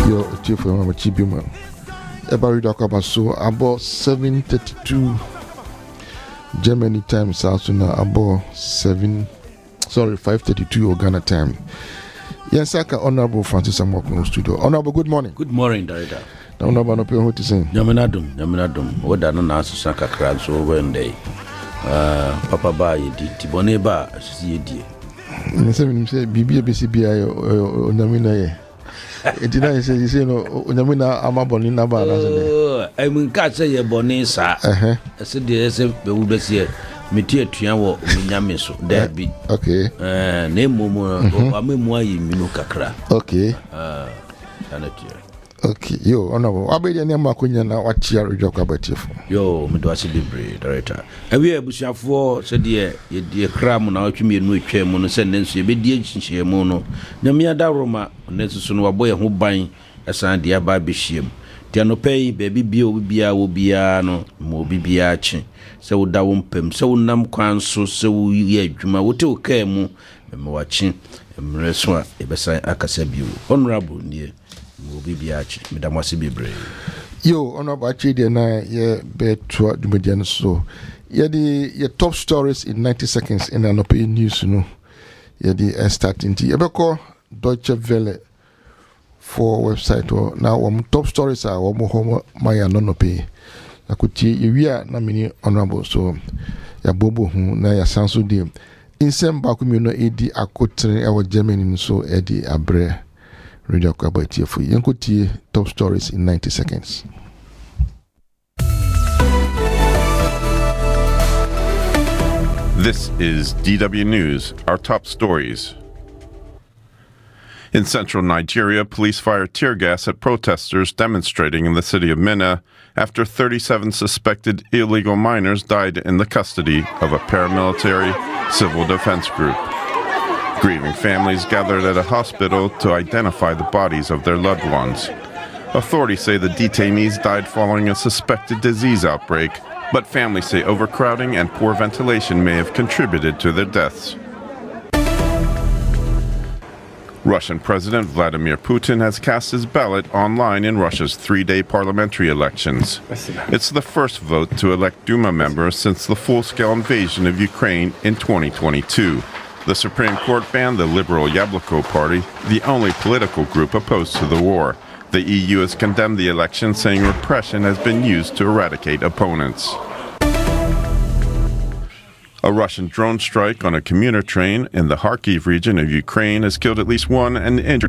your chief from Chibima. About so about 7:32 Germany time, South Sudan about 5:32 Ghana time. Yes, I can Honorable Francis Amokno studio. Honorable, good morning. Good morning, Director. Honorable, no pay what to say. Yaminadum. What I don't answer Saka crabs over one day. Papa ba yedi, Tibone ba, she yedi. Say Bibi BCBI or Namina ye. It did say, you say, no, Namina Amaboni Naba. I mean, can't say your bonnet, sir. I said, yes, the Ubesi, Metia Triawo, Minyamiso, there be. Okay. Name Momo, I mean, why you Minukakra. Okay. Okay, yo, Honorable. I'll be the name of Kunya now. What you are about you for? Yo, Midwasi Libre, Director. And we are Busha for, said dear cram now to me and we chair mono sentence, you be dear mono. Namia Daroma, Nessun boy who buying a son dear baby shim. Tiano pay, baby bio will be no, more bibiachi. So da wumpem, so nam kwanso, so ye, Juma, what you care more, and watching, and reswa, a beside Akasabu, honorable near. Will be biachi, Madame Wasibibre. Yo, Honorable Chidi and I, be to the median so. The top stories in 90 seconds in an opinion news, you know. The starting to Ebeko Deutsche Welle for website or now top stories are Homo Maya non pay. I could see you are namini Honorable so ya bobo who na ya sanso de. In some bakumino edi akotre our Germany so edi abre. Radio Kwabati for Yankuti top stories in 90 seconds. This is DW News, our top stories. In central Nigeria, police fired tear gas at protesters demonstrating in the city of Minna after 37 suspected illegal miners died in the custody of a paramilitary civil defense group. Grieving families gathered at a hospital to identify the bodies of their loved ones. Authorities say the detainees died following a suspected disease outbreak, but families say overcrowding and poor ventilation may have contributed to their deaths. Russian President Vladimir Putin has cast his ballot online in Russia's three-day parliamentary elections. It's the first vote to elect Duma members since the full-scale invasion of Ukraine in 2022. The Supreme Court banned the liberal Yabloko Party, the only political group opposed to the war. The EU has condemned the election, saying repression has been used to eradicate opponents. A Russian drone strike on a commuter train in the Kharkiv region of Ukraine has killed at least one and injured